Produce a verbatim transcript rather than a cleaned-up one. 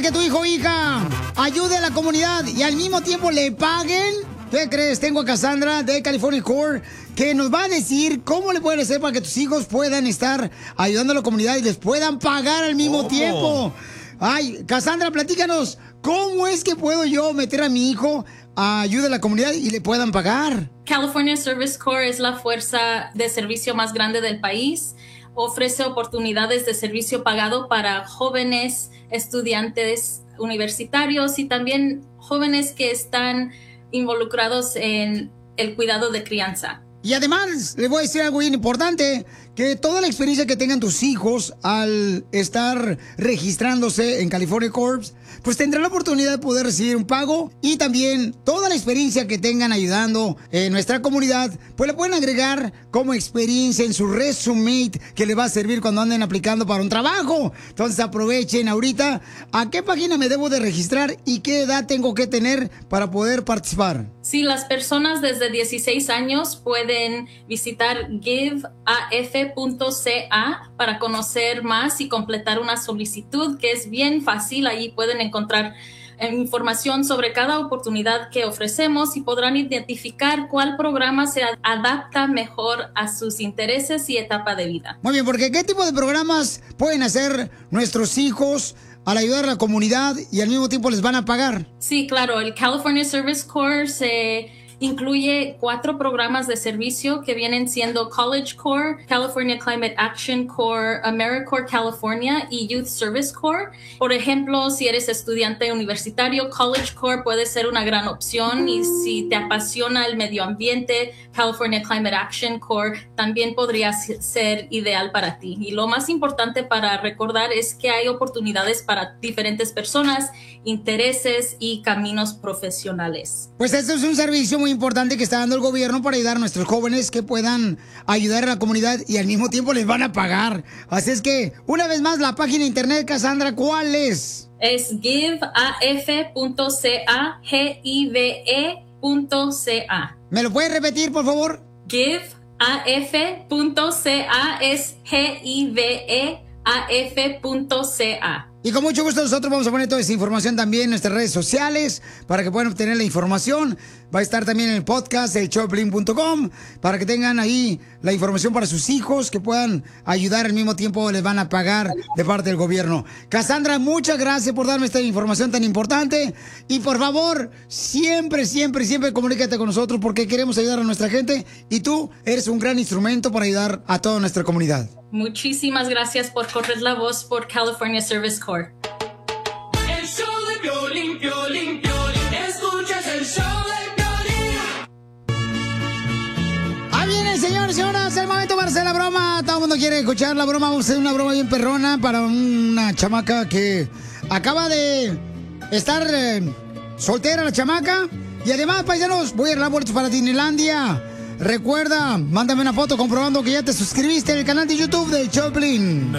que tu hijo o hija ayude a la comunidad y al mismo tiempo le paguen? ¿Qué crees? Tengo a Cassandra de California Core que nos va a decir cómo le pueden hacer para que tus hijos puedan estar ayudando a la comunidad y les puedan pagar al mismo ¿Cómo? tiempo. Ay, Cassandra, platícanos, ¿cómo es que puedo yo meter a mi hijo a ayuda a la comunidad y le puedan pagar? California Service Corps es la fuerza de servicio más grande del país. Ofrece oportunidades de servicio pagado para jóvenes, estudiantes universitarios y también jóvenes que están involucrados en el cuidado de crianza. Y además, les voy a decir algo bien importante, que toda la experiencia que tengan tus hijos al estar registrándose en California Corps, pues tendrán la oportunidad de poder recibir un pago y también toda la experiencia que tengan ayudando en nuestra comunidad, pues le pueden agregar como experiencia en su resume que le va a servir cuando anden aplicando para un trabajo. Entonces aprovechen ahorita a qué página me debo de registrar y qué edad tengo que tener para poder participar. Sí, las personas desde dieciséis años pueden visitar give a f punto c a para conocer más y completar una solicitud que es bien fácil. Allí pueden encontrar eh, información sobre cada oportunidad que ofrecemos y podrán identificar cuál programa se adapta mejor a sus intereses y etapa de vida. Muy bien, porque ¿qué tipo de programas pueden hacer nuestros hijos al ayudar a la comunidad y al mismo tiempo les van a pagar? Sí, claro, el California Service Corps se incluye cuatro programas de servicio que vienen siendo College Corps, California Climate Action Corps, AmeriCorps California y Youth Service Corps. Por ejemplo, si eres estudiante universitario, College Corps puede ser una gran opción, y si te apasiona el medio ambiente, California Climate Action Corps también podría ser ideal para ti. Y lo más importante para recordar es que hay oportunidades para diferentes personas, intereses y caminos profesionales. Pues esto es un servicio muy importante que está dando el gobierno para ayudar a nuestros jóvenes que puedan ayudar a la comunidad y al mismo tiempo les van a pagar. Así es que, una vez más, la página de internet, Cassandra, ¿cuál es? Es give a f punto c a, G I V E punto C A. ¿Me lo puedes repetir, por favor? give a f punto c a es G I V E a f punto C A. Y con mucho gusto nosotros vamos a poner toda esa información también en nuestras redes sociales para que puedan obtener la información. Va a estar también en el podcast de choplin punto com para que tengan ahí la información para sus hijos, que puedan ayudar al mismo tiempo les van a pagar de parte del gobierno. Cassandra, muchas gracias por darme esta información tan importante. Y por favor, siempre, siempre, siempre comunícate con nosotros porque queremos ayudar a nuestra gente y tú eres un gran instrumento para ayudar a toda nuestra comunidad. Muchísimas gracias por correr la voz por California Service Corps. El show de Piolín, Piolín, Piolín. Escuchas el show de Piolín. Ahí viene, señores, señoras, el momento para hacer la broma. Todo el mundo quiere escuchar la broma. Vamos a hacer una broma bien perrona para una chamaca que acaba de estar eh, soltera, la chamaca. Y además, paisanos, voy a regalar boletos para Disneylandia. Recuerda, mándame una foto comprobando que ya te suscribiste en el canal de YouTube de Choplin.